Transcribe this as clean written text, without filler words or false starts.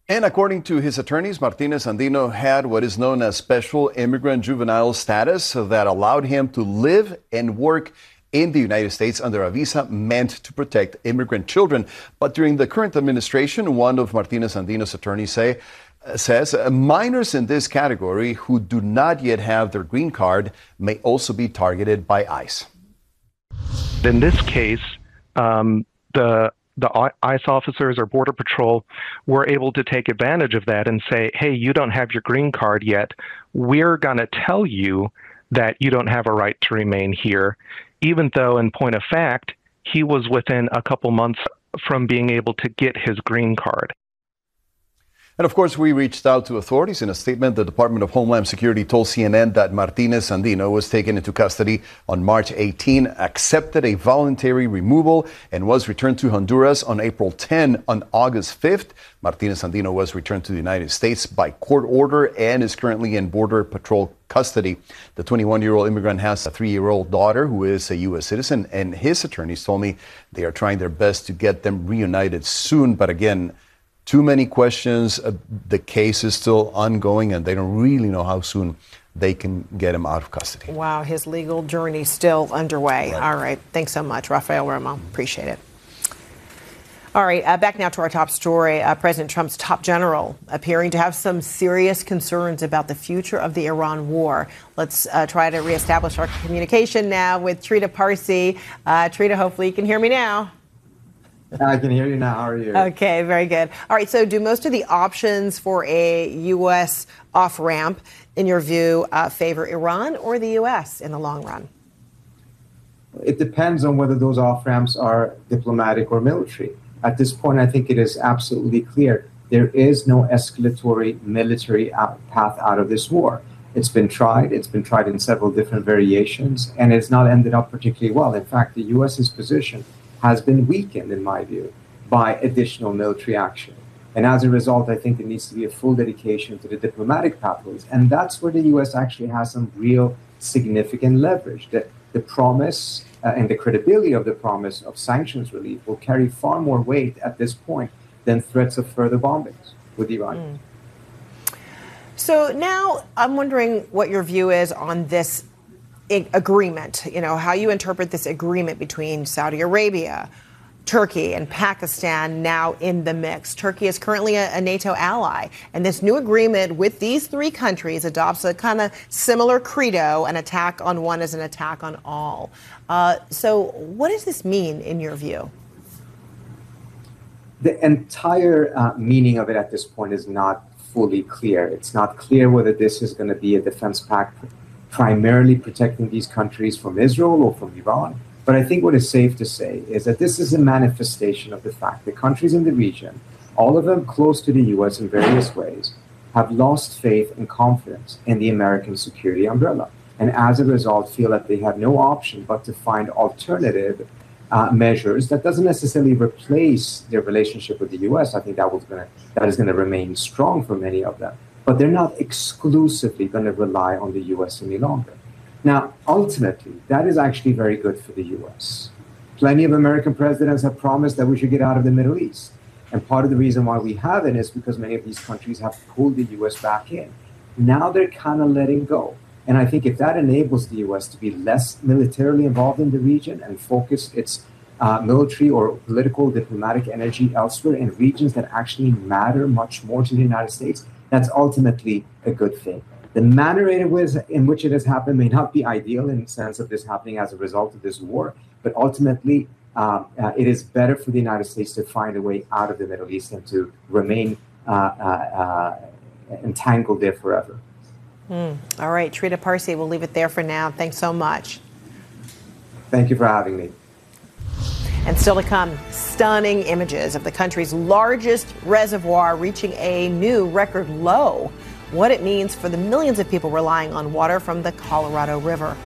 And according to his attorneys, Martinez Andino had what is known as special immigrant juvenile status that allowed him to live and work in the United States under a visa meant to protect immigrant children. But during the current administration, one of Martinez Andino's attorneys says minors in this category who do not yet have their green card may also be targeted by ICE. In this case, the ICE officers or Border Patrol were able to take advantage of that and say, hey, you don't have your green card yet. We're going to tell you that you don't have a right to remain here, even though in point of fact, he was within a couple months from being able to get his green card. And of course, we reached out to authorities. In a statement, the Department of Homeland Security told CNN that Martinez Andino was taken into custody on March 18, accepted a voluntary removal, and was returned to Honduras on April 10. On August 5th, Martinez Andino was returned to the United States by court order and is currently in Border Patrol custody. The 21-year-old immigrant has a 3-year-old daughter who is a U.S. citizen, and his attorneys told me they are trying their best to get them reunited soon. But again, too many questions. The case is still ongoing, and they don't really know how soon they can get him out of custody. Wow, his legal journey still underway. Right. All right. Thanks so much, Rafael Romo. Appreciate it. All right, back now to our top story. President Trump's top general appearing to have some serious concerns about the future of the Iran war. Let's try to reestablish our communication now with Trita Parsi. Trita, hopefully you can hear me now. I can hear you now. How are you? Okay, very good. All right, so do most of the options for a U.S. off-ramp, in your view, favor Iran or the U.S. in the long run? It depends on whether those off-ramps are diplomatic or military. At this point, I think it is absolutely clear there is no escalatory military path out of this war. It's been tried. It's been tried in several different variations, and it's not ended up particularly well. In fact, the U.S.'s position has been weakened, in my view, by additional military action. And as a result, I think there needs to be a full dedication to the diplomatic pathways. And that's where the U.S. actually has some real significant leverage. The promise and the credibility of the promise of sanctions relief will carry far more weight at this point than threats of further bombings with Iran. So now I'm wondering what your view is on this agreement, how you interpret this agreement between Saudi Arabia, Turkey, and Pakistan now in the mix. Turkey is currently a NATO ally, and this new agreement with these three countries adopts a kind of similar credo: an attack on one is an attack on all. So what does this mean in your view? The entire meaning of it at this point is not fully clear. It's not clear whether this is going to be a defense pact primarily protecting these countries from Israel or from Iran. But I think what is safe to say is that this is a manifestation of the fact that countries in the region, all of them close to the U.S. in various ways, have lost faith and confidence in the American security umbrella. And as a result, feel that they have no option but to find alternative measures that doesn't necessarily replace their relationship with the U.S. I think that is going to remain strong for many of them. But they're not exclusively going to rely on the U.S. any longer. Now, ultimately, that is actually very good for the U.S. Plenty of American presidents have promised that we should get out of the Middle East. And part of the reason why we haven't is because many of these countries have pulled the U.S. back in. Now they're kind of letting go. And I think if that enables the U.S. to be less militarily involved in the region and focus its military or political diplomatic energy elsewhere in regions that actually matter much more to the United States, that's ultimately a good thing. The manner in which it has happened may not be ideal in the sense of this happening as a result of this war, but ultimately it is better for the United States to find a way out of the Middle East than to remain entangled there forever. All right, Trita Parsi, we'll leave it there for now. Thanks so much. Thank you for having me. And still to come, stunning images of the country's largest reservoir reaching a new record low. What it means for the millions of people relying on water from the Colorado River.